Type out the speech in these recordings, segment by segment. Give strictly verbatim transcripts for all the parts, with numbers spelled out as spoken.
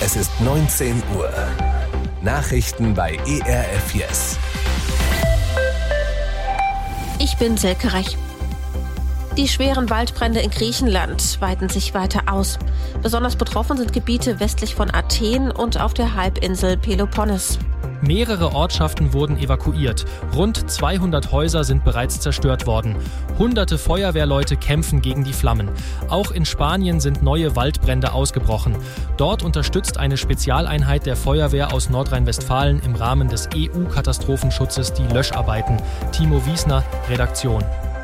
Es ist neunzehn Uhr. Nachrichten bei E R F Yes. Ich bin Silke Rech. Die schweren Waldbrände in Griechenland weiten sich weiter aus. Besonders betroffen sind Gebiete westlich von Athen und auf der Halbinsel Peloponnes. Mehrere Ortschaften wurden evakuiert. Rund zweihundert Häuser sind bereits zerstört worden. Hunderte Feuerwehrleute kämpfen gegen die Flammen. Auch in Spanien sind neue Waldbrände ausgebrochen. Dort unterstützt eine Spezialeinheit der Feuerwehr aus Nordrhein-Westfalen im Rahmen des E U-Katastrophenschutzes die Löscharbeiten. Timo Wiesner, Redaktion.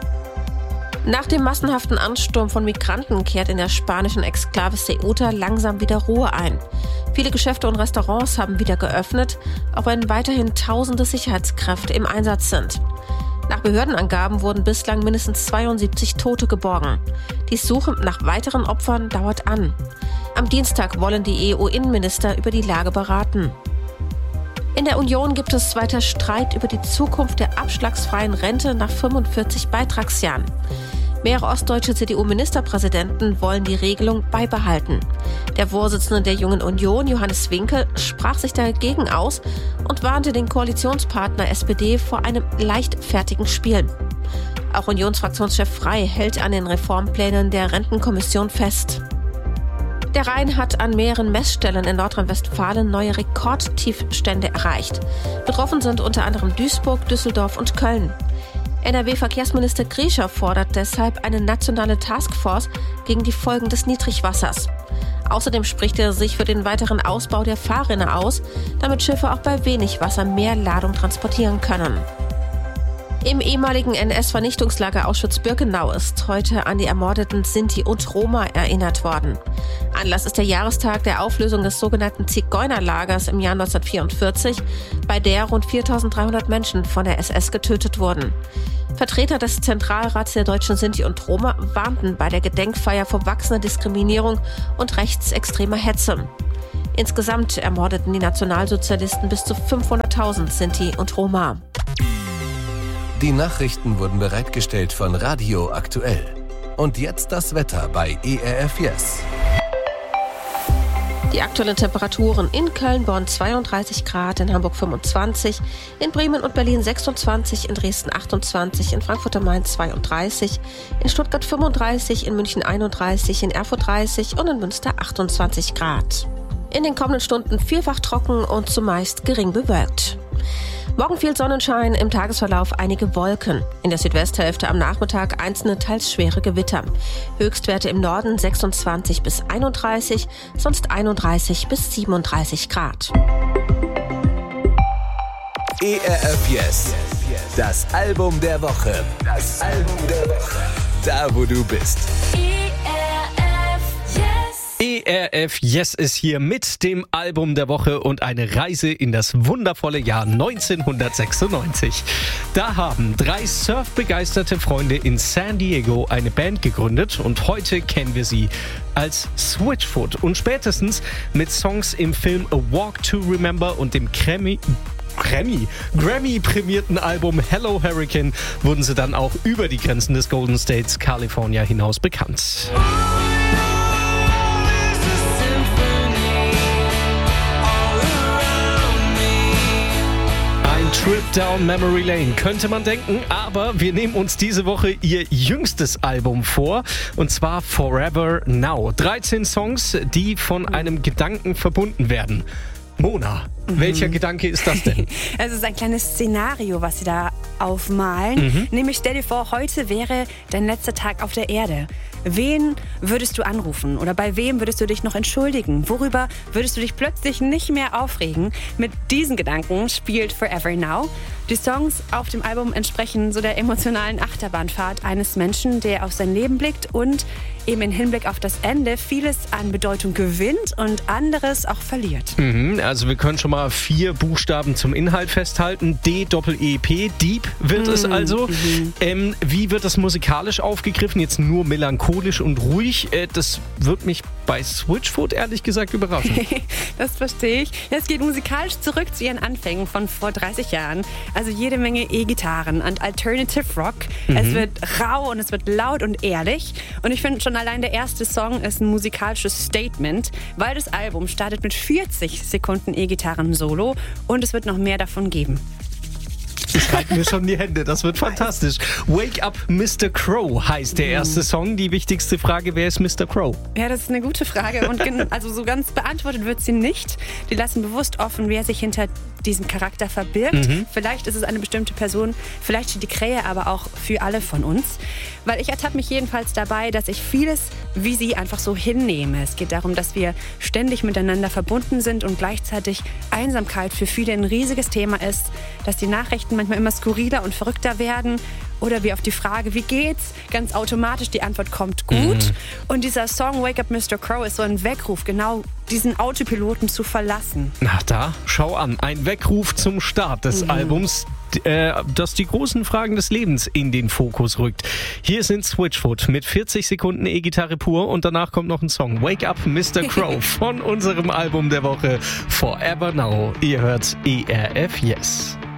Nach dem massenhaften Ansturm von Migranten kehrt in der spanischen Exklave Ceuta langsam wieder Ruhe ein. Viele Geschäfte und Restaurants haben wieder geöffnet, auch wenn weiterhin tausende Sicherheitskräfte im Einsatz sind. Nach Behördenangaben wurden bislang mindestens zweiundsiebzig Tote geborgen. Die Suche nach weiteren Opfern dauert an. Am Dienstag wollen die E U-Innenminister über die Lage beraten. In der Union gibt es weiter Streit über die Zukunft der abschlagsfreien Rente nach fünfundvierzig Beitragsjahren. Mehrere ostdeutsche C D U-Ministerpräsidenten wollen die Regelung beibehalten. Der Vorsitzende der Jungen Union, Johannes Winkel, sprach sich dagegen aus und warnte den Koalitionspartner S P D vor einem leichtfertigen Spiel. Auch Unionsfraktionschef Frey hält an den Reformplänen der Rentenkommission fest. Der Rhein hat an mehreren Messstellen in Nordrhein-Westfalen neue Rekordtiefstände erreicht. Betroffen sind unter anderem Duisburg, Düsseldorf und Köln. N R W-Verkehrsminister Griescher fordert deshalb eine nationale Taskforce gegen die Folgen des Niedrigwassers. Außerdem spricht er sich für den weiteren Ausbau der Fahrrinne aus, damit Schiffe auch bei wenig Wasser mehr Ladung transportieren können. Im ehemaligen N S-Vernichtungslager Auschwitz-Birkenau ist heute an die ermordeten Sinti und Roma erinnert worden. Anlass ist der Jahrestag der Auflösung des sogenannten Zigeunerlagers im Jahr neunzehnhundertvierundvierzig, bei der rund viertausenddreihundert Menschen von der S S getötet wurden. Vertreter des Zentralrats der deutschen Sinti und Roma warnten bei der Gedenkfeier vor wachsender Diskriminierung und rechtsextremer Hetze. Insgesamt ermordeten die Nationalsozialisten bis zu fünfhunderttausend Sinti und Roma. Die Nachrichten wurden bereitgestellt von Radio Aktuell. Und jetzt das Wetter bei E R F Yes. Die aktuellen Temperaturen in Köln, Bonn zweiunddreißig Grad, in Hamburg fünfundzwanzig, in Bremen und Berlin sechsundzwanzig, in Dresden achtundzwanzig, in Frankfurt am Main zweiunddreißig, in Stuttgart fünfunddreißig, in München einunddreißig, in Erfurt dreißig und in Münster achtundzwanzig Grad. In den kommenden Stunden vielfach trocken und zumeist gering bewölkt. Morgen viel Sonnenschein, im Tagesverlauf einige Wolken. In der Südwesthälfte am Nachmittag einzelne teils schwere Gewitter. Höchstwerte im Norden sechsundzwanzig bis einunddreißig, sonst einunddreißig bis siebenunddreißig Grad. E R F Yes, das Album der Woche. Das Album der Woche. Da, wo du bist. E R F Yes ist hier mit dem Album der Woche und eine Reise in das wundervolle Jahr neunzehnhundertsechsundneunzig. Da haben drei surfbegeisterte Freunde in San Diego eine Band gegründet und heute kennen wir sie als Switchfoot. Und spätestens mit Songs im Film A Walk to Remember und dem Grammy Grammy, Grammy-prämierten Album Hello Hurricane wurden sie dann auch über die Grenzen des Golden States California hinaus bekannt. Trip Down Memory Lane, könnte man denken, aber wir nehmen uns diese Woche ihr jüngstes Album vor, und zwar Forever Now. dreizehn Songs, die von einem Gedanken verbunden werden. Mona, mhm. welcher Gedanke ist das denn? Es ist ein kleines Szenario, was sie da aufmalen. Mhm. Nämlich stell dir vor, heute wäre dein letzter Tag auf der Erde. Wen würdest du anrufen oder bei wem würdest du dich noch entschuldigen? Worüber würdest du dich plötzlich nicht mehr aufregen? Mit diesen Gedanken spielt Forever Now. Die Songs auf dem Album entsprechen so der emotionalen Achterbahnfahrt eines Menschen, der auf sein Leben blickt und eben im Hinblick auf das Ende vieles an Bedeutung gewinnt und anderes auch verliert. Mhm, also wir können schon mal vier Buchstaben zum Inhalt festhalten. D Doppel E P, Deep wird mhm. es also. Mhm. Ähm, wie wird das musikalisch aufgegriffen? Jetzt nur melancholisch melancholisch und ruhig. Äh, das wird mich bei Switchfoot ehrlich gesagt überraschen. Das verstehe ich. Es geht musikalisch zurück zu ihren Anfängen von vor dreißig Jahren. Also jede Menge E-Gitarren und Alternative Rock. Mhm. Es wird rau und es wird laut und ehrlich. Und ich finde schon allein der erste Song ist ein musikalisches Statement, weil das Album startet mit vierzig Sekunden E-Gitarren-Solo und es wird noch mehr davon geben. Ich reibe mir schon die Hände, das wird fantastisch. Wake Up Mister Crow heißt der erste Song. Die wichtigste Frage, wer ist Mister Crow? Ja, das ist eine gute Frage und gen- also so ganz beantwortet wird sie nicht. Die lassen bewusst offen, wer sich hinter diesem Charakter verbirgt. Mhm. Vielleicht ist es eine bestimmte Person, vielleicht steht die Krähe aber auch für alle von uns. Weil ich ertappe mich jedenfalls dabei, dass ich vieles wie sie einfach so hinnehme. Es geht darum, dass wir ständig miteinander verbunden sind und gleichzeitig Einsamkeit für viele ein riesiges Thema ist, dass die Nachrichten manchmal immer skurriler und verrückter werden oder wir auf die Frage, wie geht's, ganz automatisch die Antwort kommt gut. Mhm. Und dieser Song Wake Up Mister Crow ist so ein Weckruf, genau diesen Autopiloten zu verlassen. Na da, schau an, ein Weckruf zum Start des mhm. Albums, äh, das die großen Fragen des Lebens in den Fokus rückt. Hier sind Switchfoot mit vierzig Sekunden E-Gitarre pur und danach kommt noch ein Song, Wake Up Mister Crow von unserem Album der Woche Forever Now. Ihr hört E R F Yes.